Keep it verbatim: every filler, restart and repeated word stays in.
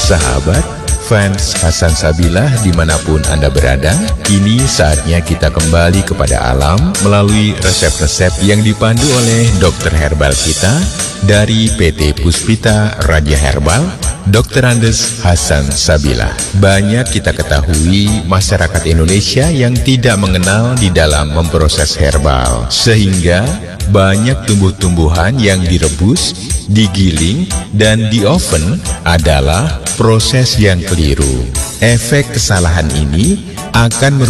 Sahabat, fans Hasan Sabilah dimanapun Anda berada, kini saatnya kita kembali kepada alam melalui resep-resep yang dipandu oleh dokter herbal kita dari P T Puspita Raja Herbal, dokter Andes Hasan Sabilah. Banyak kita ketahui masyarakat Indonesia yang tidak mengenal di dalam memproses herbal, sehingga banyak tumbuh-tumbuhan yang direbus, digiling, dan di oven adalah proses yang keliru. Efek kesalahan ini akan merugikan